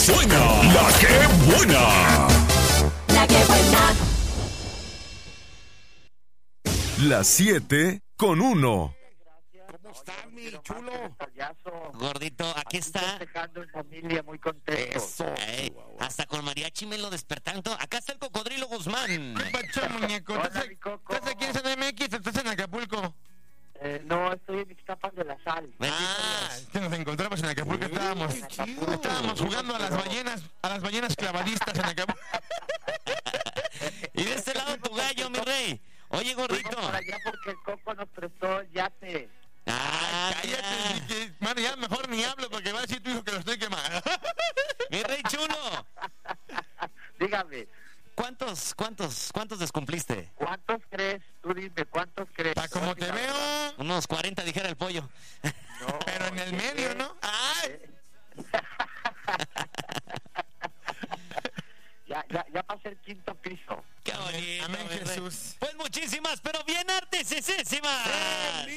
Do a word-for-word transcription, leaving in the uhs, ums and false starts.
suena la que buena. La que buena. Las siete con uno. ¿Cómo estás, mi chulo? Gordito, aquí está. Festejando en familia, muy contento. Eso. Ey, hasta con mariachi me lo despertando. Acá está el Cocodrilo Guzmán. ¿Qué pacho, muñeco? Hola, ¿Estás mi Coco. estás aquí en C D M X o estás en Acapulco? Eh, no, estoy en Ixtapan de la Sal. Ah, es que nos encontramos en Acapulco. Estábamos, estábamos jugando a las ballenas, a las ballenas clavadistas en Acapulco. Y de este lado tu gallo, mi rey. Oye, gordito. Fuimos para allá porque el Coco nos prestó el yate. Ah, Cállate, ya. ni que- mano, ya mejor ni hablo porque va a decir tu hijo que lo estoy quemando. Mi rey chulo. Dígame, ¿Cuántos, cuántos, cuántos descumpliste? ¿cuántos crees? Tú dime, ¿cuántos crees? Pa' como te veo, Unos cuarenta, dijera el pollo. No, pero en el medio, ¿no? ¡Ay! ya, ya, ya pasé el quinto piso. Qué bonito, Amén, mi rey. Jesús. Pues muchísimas, pero bien artesísimas.